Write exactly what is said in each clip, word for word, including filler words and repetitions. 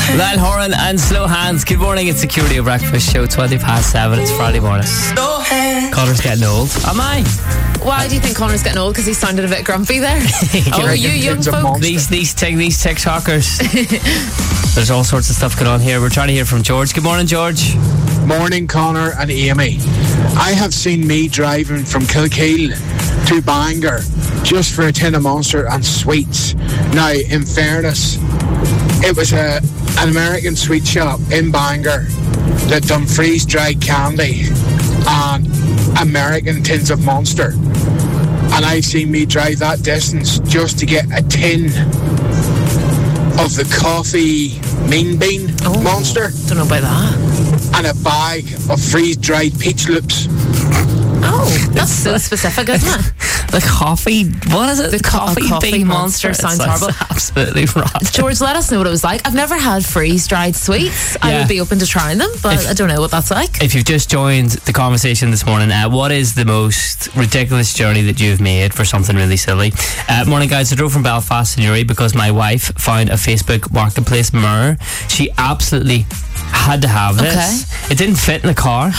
Lyle Horan and Slow Hands. Good morning, it's the Q Radio Breakfast Show, twenty past seven. It's Friday morning. Connor's getting old. Am I? Why do you think Connor's getting old? Because he sounded a bit grumpy there. Oh, you young folk. These these tic- these TikTokers. There's all sorts of stuff going on here. We're trying to hear from George. Good morning, George. Morning, Connor and Amy. I have seen me driving from Kilkeel to Bangor just for a tin of Monster and sweets. Now, in fairness, it was a an American sweet shop in Bangor that done freeze-dried candy and American tins of Monster. And I've seen me drive that distance just to get a tin of the coffee mean bean oh, Monster. Don't know about that. And a bag of freeze-dried peach loops. Oh, that's so specific, isn't it? The coffee, what is it? The coffee, coffee bean monster, monster sounds horrible. Absolutely rotten. George, let us know what it was like. I've never had freeze-dried sweets. Yeah. I would be open to trying them, but if, I don't know what that's like. If you've just joined the conversation this morning, uh, what is the most ridiculous journey that you've made for something really silly? Uh, morning, guys. I drove from Belfast to Newry because my wife found a Facebook Marketplace mirror. She absolutely had to have this. Okay. It didn't fit in the car.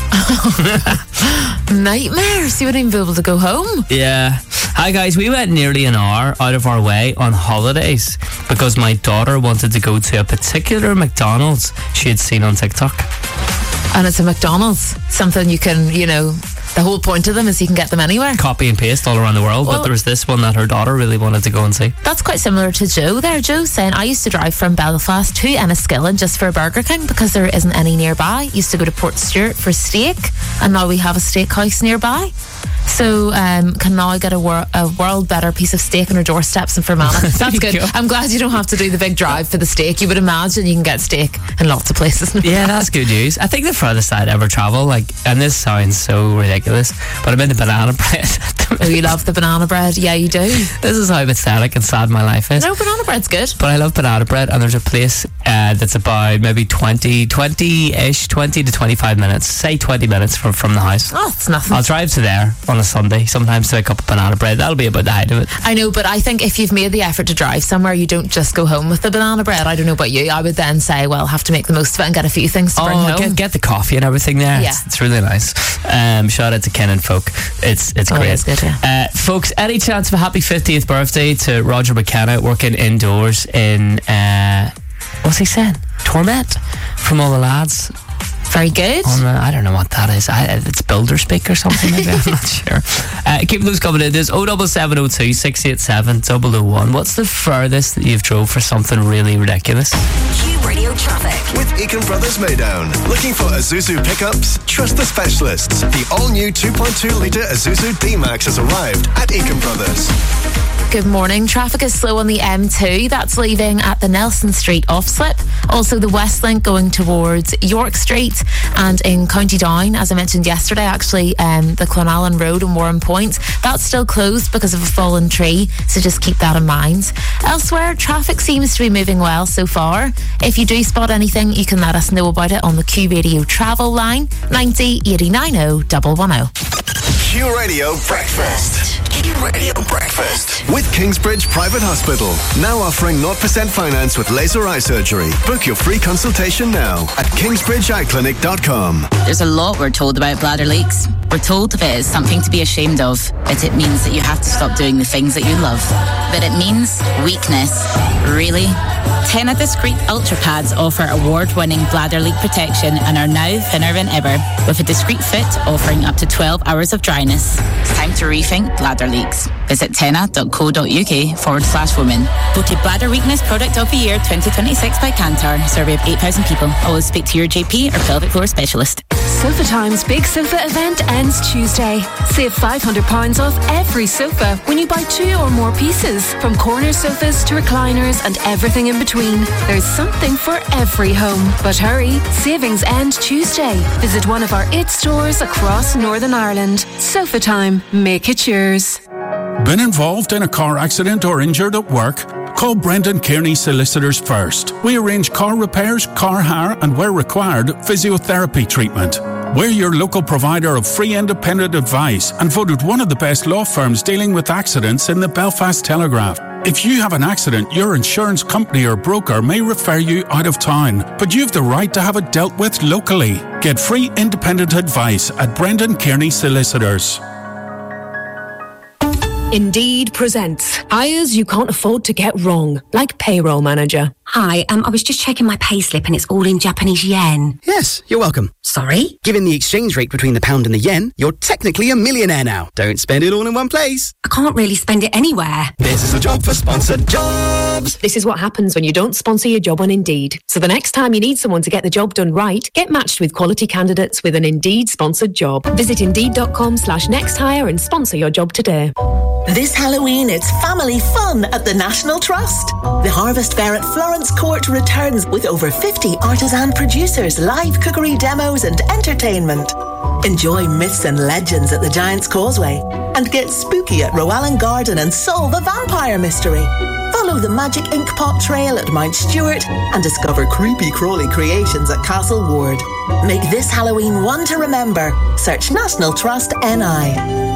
Nightmares. You wouldn't even be able to go home. Yeah. Hi guys, we went nearly an hour out of our way on holidays because my daughter wanted to go to a particular McDonald's she had seen on TikTok. And it's a McDonald's. Something you can, you know, the whole point of them is you can get them anywhere. Copy and paste all around the world, well, but there was this one that her daughter really wanted to go and see. That's quite similar to Joe there. Joe's saying, I used to drive from Belfast to Enniskillen just for a Burger King because there isn't any nearby. Used to go to Port Stewart for steak, and now we have a steakhouse nearby. So um, can now get a, wor- a world better piece of steak on our doorsteps in Fermanagh. That's good. Go. I'm glad you don't have to do the big drive for the steak. You would imagine you can get steak in lots of places. Yeah, that's good news. I think the furthest I'd ever travel, like, and this sounds so ridiculous, but I'm into banana bread. Oh, you love the banana bread? Yeah, you do. This is how pathetic and sad my life is. No, banana bread's good. But I love banana bread, and there's a place uh, that's about maybe twenty, twenty-ish, twenty to twenty-five minutes, say twenty minutes from, from the house. Oh, it's nothing. I'll drive to there on a Sunday, sometimes to a cup of banana bread. That'll be about the height of it. I know, but I think if you've made the effort to drive somewhere, you don't just go home with the banana bread. I don't know about you. I would then say, well, have to make the most of it and get a few things to oh, bring home. Get, get the coffee and everything there. Yeah. It's, it's really nice. Um, shout out to Ken and Folk. It's it's oh, great. It's good, yeah. uh, folks, any chance of a happy fiftieth birthday to Roger McKenna working indoors in, uh, what's he saying? Torment? From all the lads. Very good. On the, I don't know what that is. I, it's builder speak or something, maybe. I'm not sure. Uh, keep those coming in. There's oh seven seven oh two, six eight seven, double oh one. What's the furthest that you've drove for something really ridiculous? Q Radio Traffic. With Eakin Brothers Maydown. Looking for Isuzu pickups? Trust the specialists. The all-new two point two litre Isuzu D-Max has arrived at Eakin Brothers. Good morning. Traffic is slow on the M two. That's leaving at the Nelson Street off-slip. Also the West Link going towards York Street. And in County Down, as I mentioned yesterday, actually, um, the Clonallen Road and Warren Point, that's still closed because of a fallen tree. So just keep that in mind. Elsewhere, traffic seems to be moving well so far. If you do spot anything, you can let us know about it on the Q Radio travel line, ninety, eighty, ninety, one one zero. Q Radio Breakfast. Q Radio Breakfast. With Kingsbridge Private Hospital. Now offering zero percent finance with laser eye surgery. Book your free consultation now at kingsbridge eye clinic dot com. There's a lot we're told about bladder leaks. We're told if it is something to be ashamed of, that it means that you have to stop doing the things that you love. But it means weakness. Really? Tena Discreet Ultra Pads offer award-winning bladder leak protection and are now thinner than ever, with a discreet fit offering up to twelve hours of dryness. It's time to rethink bladder leaks. Visit tena.co.uk forward slash women. Voted Bladder Weakness Product of the Year twenty twenty-six by Kantar. Survey of eight thousand people. Always speak to your G P or pelvic floor specialist. Sofa Time's Big Sofa event ends Tuesday. Save five hundred pounds off every sofa when you buy two or more pieces. From corner sofas to recliners and everything in between. There's something for every home. But hurry, savings end Tuesday. Visit one of our eight stores across Northern Ireland. Sofa Time, make it yours. Been involved in a car accident or injured at work? Call Brendan Kearney Solicitors first. We arrange car repairs, car hire and, where required, physiotherapy treatment. We're your local provider of free independent advice and voted one of the best law firms dealing with accidents in the Belfast Telegraph. If you have an accident, your insurance company or broker may refer you out of town, but you have the right to have it dealt with locally. Get free independent advice at Brendan Kearney Solicitors. Indeed presents hires you can't afford to get wrong, like payroll manager. Hi, um, I was just checking my payslip and it's all in Japanese yen. Yes, you're welcome. Sorry? Given the exchange rate between the pound and the yen, you're technically a millionaire now. Don't spend it all in one place. I can't really spend it anywhere. This is a job for sponsored jobs. This is what happens when you don't sponsor your job on Indeed. So the next time you need someone to get the job done right, get matched with quality candidates with an Indeed sponsored job. Visit indeed.com slash next hire and sponsor your job today. This Halloween, it's family fun at the National Trust. The Harvest Fair at Florence Court returns with over fifty artisan producers, live cookery demos and entertainment. Enjoy myths and legends at the Giant's Causeway and get spooky at Rowan Garden and solve a vampire mystery. Follow the Magic Ink Pot Trail at Mount Stewart and discover creepy crawly creations at Castle Ward. Make this Halloween one to remember. Search National Trust N I.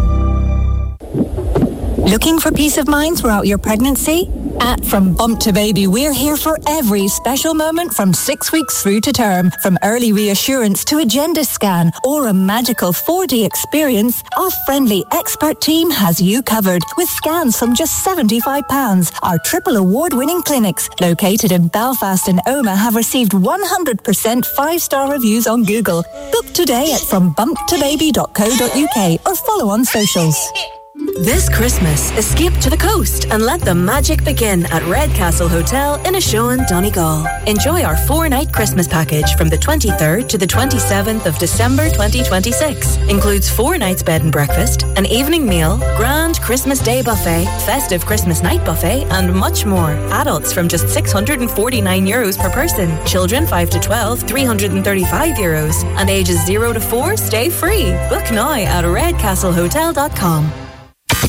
Looking for peace of mind throughout your pregnancy? At From Bump to Baby, we're here for every special moment from six weeks through to term. From early reassurance to agenda scan or a magical four D experience, our friendly expert team has you covered with scans from just seventy-five pounds. Our triple award-winning clinics, located in Belfast and Omagh, have received one hundred percent five-star reviews on Google. Book today at from bump to baby dot co dot uk or follow on socials. This Christmas, escape to the coast and let the magic begin at Redcastle Hotel in Ashoan, Donegal. Enjoy our four-night Christmas package from the twenty-third to the twenty-seventh of December twenty twenty-six. Includes four nights bed and breakfast, an evening meal, grand Christmas Day buffet, festive Christmas night buffet, and much more. Adults from just six hundred forty-nine euros per person. Children five to twelve, three hundred thirty-five euros. And ages zero to four stay free. Book now at redcastle hotel dot com.